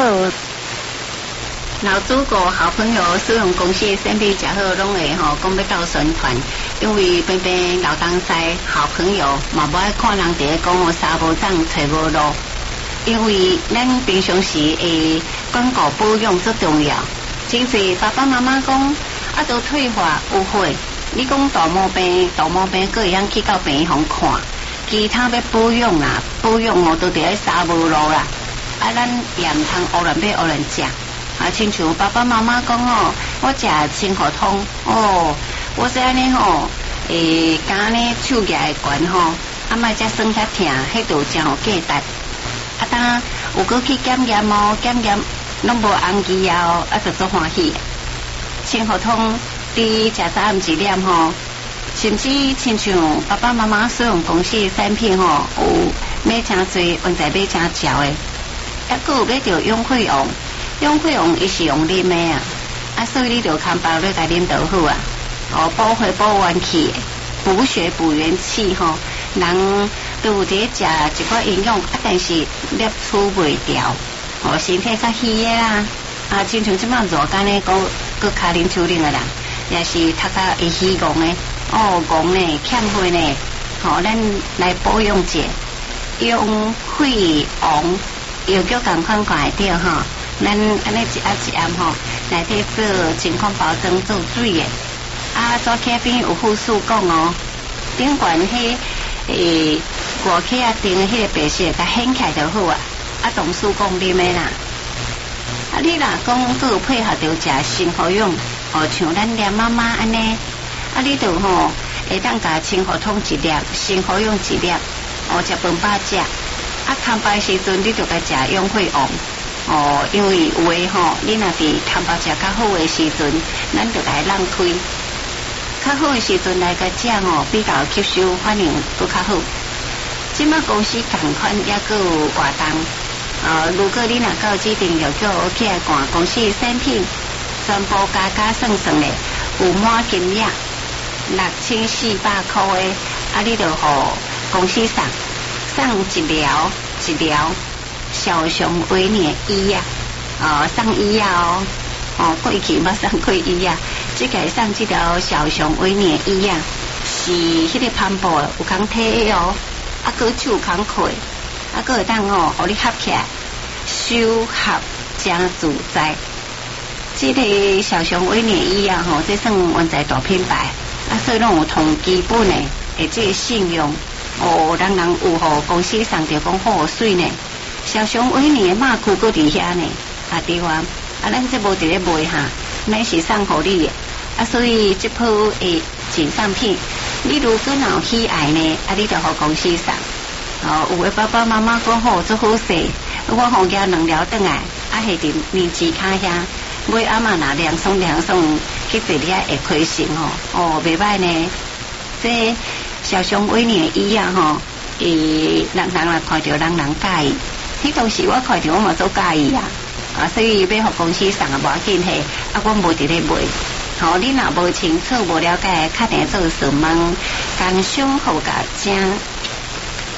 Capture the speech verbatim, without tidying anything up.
老主顾好朋友使用公司的产品，食好拢会吼，讲要到宣传，因为偏偏老当西好朋友嘛无爱看人伫咧讲哦，沙无长找无路，因为咱平常时诶广告保养最重要。真侪爸爸妈妈讲啊，都退化有血，你讲大毛病，大毛病个会晓去到病房看，其他要保养啦，保养哦都伫咧沙无路啦，啊，咱也毋通胡乱买胡乱食。啊，亲像爸爸妈妈讲哦，我食清河通哦，我是安尼吼，诶，敢呢手举会悬吼，啊，莫只酸遐疼，迄度真有价值。啊，当有过去检验哦，检验拢无红机啊，啊，就足欢喜。清河通伫食早暗一粒吼，甚至亲像爸爸妈妈使用公司的产品吼，有买诚侪，原在买诚少的，啊，佫有买着永惠王。永惠王伊是用啉的啊，啊，所以你就看包你甲啉就好啊。哦，补血补元气，补血补元气吼，人都有伫食一寡营养，啊，但是摄取袂掉，哦，身体较虚的啦。啊，亲像即摆热干呢，搁搁骹啉手啉的人，也是头壳会虚戆的，哦，戆呢，欠血呢，吼，咱来保养者，永惠王又叫共款看会着吼。咱安尼一盒一盒吼，内底做情况保证做水的，啊，纸壳边有附属讲哦，顶悬迄诶外壳啊钉的迄个白色，甲掀起来就好啊，啊，同事讲啉的啦，啊，你若讲佫有配合着食新好用，哦，像咱连妈妈安尼，啊，你就吼会当甲清河通一粒，新好用一粒，哦，食饭饱食，啊，空白时阵你就甲食永惠王。哦，因为有诶吼，你若伫摊包食较好诶时阵，咱就来让开；较好诶时阵来甲食哦，比较吸收反应都较好。即摆公司同款也佫有活动，呃，如果你若到指定要叫我起来看公司诶产品，全部加加算算诶，有满金额六千四百块诶，啊，你就互公司送送一疗一疗。小熊维尼医啊，哦，送医药哦，哦，过去捌送过医啊，即个送这条小熊维尼医啊，是迄个帆布有空体哦，啊，个手有空开，啊，个会当哦，互你合起来，手合真自在。这个小熊维尼医啊，吼，这算原在大品牌，啊，所以拢有同基本的，诶，这个信用，哦，人人有互公司送着讲好水呢。小熊维尼的马库搁伫遐呢，啊对啊，啊咱这无伫咧卖哈，乃是送互你的，啊所以这铺诶锦上品，你如果有喜爱呢，啊你就互公司送，哦有诶爸爸妈妈讲好做好势，我互家两条转来，啊下伫面子骹遐，买阿妈拿凉爽凉爽去坐遐会开心哦，哦袂歹呢，这小熊维尼的医啊吼，诶人人来看着人人介意。迄当时我看着我嘛做介意啊，啊，所以要互公司送啊无要紧嘿，啊，我无伫咧卖。吼、哦，你若无清楚、无了解，确定做询问，工商服务正